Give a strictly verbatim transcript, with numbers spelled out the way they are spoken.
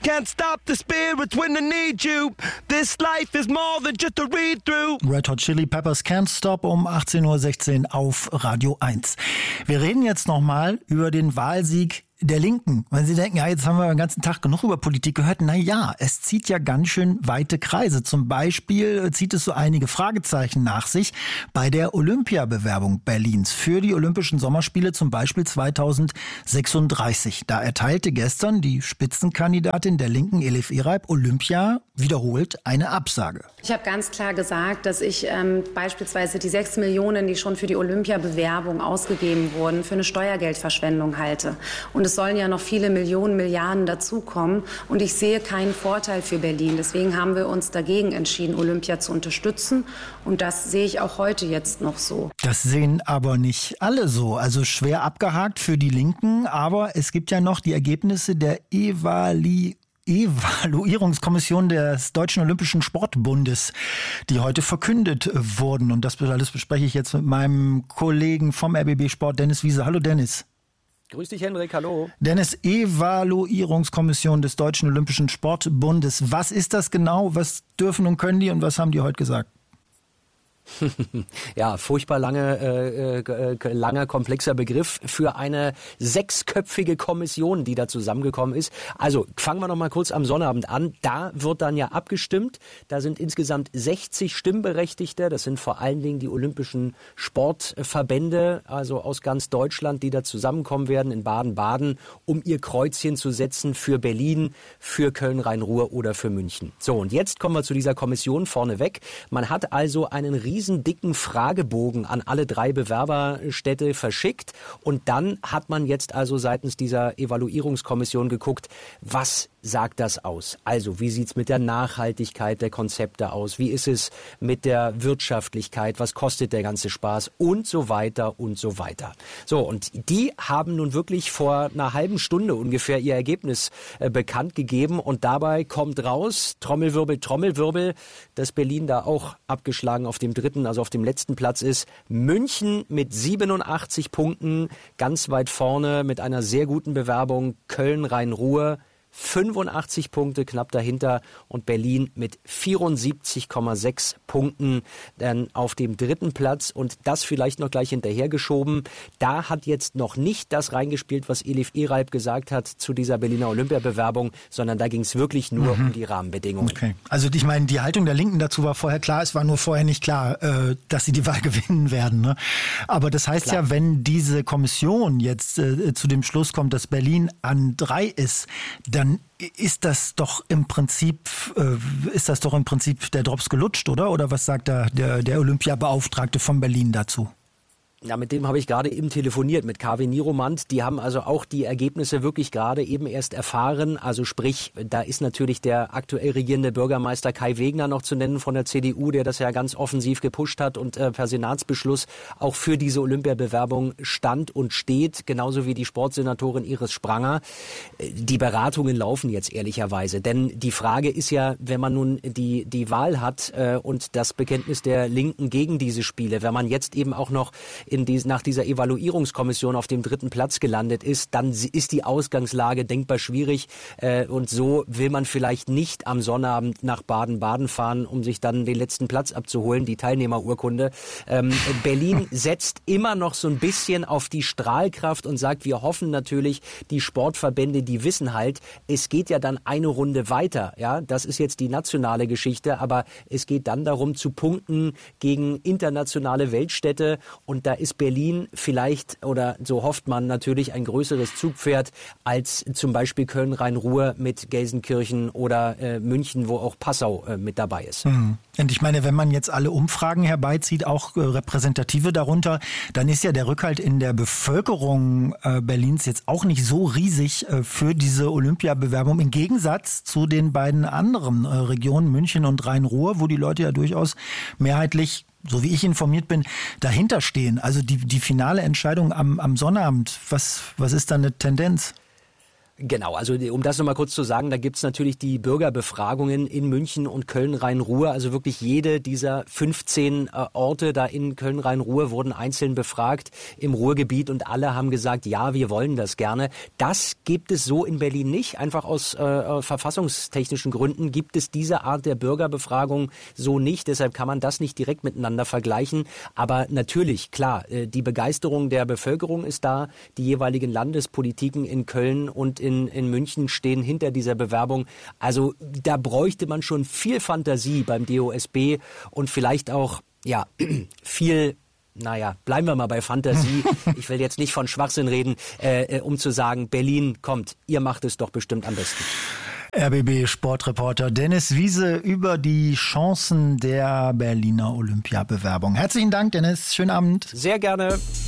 Can't stop the spirits when they need you. This life is more than just a read-through. Red Hot Chili Peppers Can't Stop um achtzehn Uhr sechzehn auf Radio eins. Wir reden jetzt nochmal über den Wahlsieg der Linken. Weil Sie denken, ja, jetzt haben wir den ganzen Tag genug über Politik gehört. Na ja, es zieht ja ganz schön weite Kreise. Zum Beispiel zieht es so einige Fragezeichen nach sich bei der Olympiabewerbung Berlins für die Olympischen Sommerspiele, zum Beispiel zweitausendsechsunddreißig. Da erteilte gestern die Spitzenkandidatin der Linken, Elif Ereib, Olympia wiederholt eine Absage. Ich habe ganz klar gesagt, dass ich ähm, beispielsweise die sechs Millionen, die schon für die Olympiabewerbung ausgegeben wurden, für eine Steuergeldverschwendung halte. Und es sollen ja noch viele Millionen, Milliarden dazukommen. Und ich sehe keinen Vorteil für Berlin. Deswegen haben wir uns dagegen entschieden, Olympia zu unterstützen. Und das sehe ich auch heute jetzt noch so. Das sehen aber nicht alle so. Also schwer abgehakt für die Linken. Aber es gibt ja noch die Ergebnisse der Evali Evaluierungskommission des Deutschen Olympischen Sportbundes, die heute verkündet wurden. Und das alles bespreche ich jetzt mit meinem Kollegen vom R B B Sport, Dennis Wiese. Hallo Dennis. Grüß dich, Henrik, hallo. Dennis, Evaluierungskommission des Deutschen Olympischen Sportbundes. Was ist das genau? Was dürfen und können die und was haben die heute gesagt? Ja, furchtbar lange, äh, äh, langer, komplexer Begriff für eine sechsköpfige Kommission, die da zusammengekommen ist. Also fangen wir noch mal kurz am Sonnabend an. Da wird dann ja abgestimmt. Da sind insgesamt sechzig Stimmberechtigte. Das sind vor allen Dingen die olympischen Sportverbände, also aus ganz Deutschland, die da zusammenkommen werden in Baden-Baden, um ihr Kreuzchen zu setzen für Berlin, für Köln-Rhein-Ruhr oder für München. So, und jetzt kommen wir zu dieser Kommission vorneweg. Man hat also einen riesen riesen dicken Fragebogen an alle drei Bewerberstädte verschickt und dann hat man jetzt also seitens dieser Evaluierungskommission geguckt, was sagt das aus? Also, wie sieht's mit der Nachhaltigkeit der Konzepte aus? Wie ist es mit der Wirtschaftlichkeit? Was kostet der ganze Spaß? Und so weiter und so weiter. So, und die haben nun wirklich vor einer halben Stunde ungefähr ihr Ergebnis äh, bekannt gegeben und dabei kommt raus, Trommelwirbel, Trommelwirbel, dass Berlin da auch abgeschlagen auf dem dritten, also auf dem letzten Platz ist. München mit siebenundachtzig Punkten, ganz weit vorne mit einer sehr guten Bewerbung. Köln, Rhein-Ruhr, fünfundachtzig Punkte knapp dahinter und Berlin mit vierundsiebzig Komma sechs Punkten dann auf dem dritten Platz und das vielleicht noch gleich hinterhergeschoben. Da hat jetzt noch nicht das reingespielt, was Elif Ereib gesagt hat zu dieser Berliner Olympiabewerbung, sondern da ging es wirklich nur mhm. um die Rahmenbedingungen. Okay. Also ich meine, die Haltung der Linken dazu war vorher klar, es war nur vorher nicht klar, äh, dass sie die Wahl gewinnen werden. Ne? Aber das heißt klar. Ja, wenn diese Kommission jetzt äh, zu dem Schluss kommt, dass Berlin an drei ist, dann dann ist das doch im Prinzip, äh, ist das doch im Prinzip der Drops gelutscht, oder? Oder was sagt da der, der Olympiabeauftragte von Berlin dazu? Ja, mit dem habe ich gerade eben telefoniert, mit K W Niromant. Die haben also auch die Ergebnisse wirklich gerade eben erst erfahren. Also sprich, da ist natürlich der aktuell regierende Bürgermeister Kai Wegner noch zu nennen von der C D U, der das ja ganz offensiv gepusht hat und äh, per Senatsbeschluss auch für diese Olympiabewerbung stand und steht, genauso wie die Sportsenatorin Iris Spranger. Die Beratungen laufen jetzt ehrlicherweise, denn die Frage ist ja, wenn man nun die, die Wahl hat äh, und das Bekenntnis der Linken gegen diese Spiele, wenn man jetzt eben auch noch in dies, nach dieser Evaluierungskommission auf dem dritten Platz gelandet ist, dann ist die Ausgangslage denkbar schwierig äh, und so will man vielleicht nicht am Sonnabend nach Baden-Baden fahren, um sich dann den letzten Platz abzuholen, die Teilnehmerurkunde. Ähm, Berlin setzt immer noch so ein bisschen auf die Strahlkraft und sagt, wir hoffen natürlich, die Sportverbände, die wissen halt, es geht ja dann eine Runde weiter. Ja, das ist jetzt die nationale Geschichte, aber es geht dann darum zu punkten gegen internationale Weltstädte und da ist Berlin vielleicht, oder so hofft man natürlich, ein größeres Zugpferd als zum Beispiel Köln-Rhein-Ruhr mit Gelsenkirchen oder äh, München, wo auch Passau äh, mit dabei ist. Mhm. Und ich meine, wenn man jetzt alle Umfragen herbeizieht, auch äh, repräsentative darunter, dann ist ja der Rückhalt in der Bevölkerung äh, Berlins jetzt auch nicht so riesig äh, für diese Olympiabewerbung, im Gegensatz zu den beiden anderen äh, Regionen, München und Rhein-Ruhr, wo die Leute ja durchaus mehrheitlich, so wie ich informiert bin, dahinter stehen. Also die, die finale Entscheidung am, am Sonnabend, was, was ist da eine Tendenz? Genau, also um das nochmal kurz zu sagen, da gibt's natürlich die Bürgerbefragungen in München und Köln-Rhein-Ruhr. Also wirklich jede dieser fünfzehn äh, Orte da in Köln-Rhein-Ruhr wurden einzeln befragt im Ruhrgebiet und alle haben gesagt, ja, wir wollen das gerne. Das gibt es so in Berlin nicht. Einfach aus äh, verfassungstechnischen Gründen gibt es diese Art der Bürgerbefragung so nicht. Deshalb kann man das nicht direkt miteinander vergleichen. Aber natürlich, klar, äh, die Begeisterung der Bevölkerung ist da. Die jeweiligen Landespolitiken in Köln und in, in München stehen hinter dieser Bewerbung. Also da bräuchte man schon viel Fantasie beim D O S B und vielleicht auch ja viel, naja, bleiben wir mal bei Fantasie. Ich will jetzt nicht von Schwachsinn reden, äh, um zu sagen, Berlin, kommt, ihr macht es doch bestimmt am besten. R B B-Sportreporter Dennis Wiese über die Chancen der Berliner Olympiabewerbung. Herzlichen Dank, Dennis. Schönen Abend. Sehr gerne.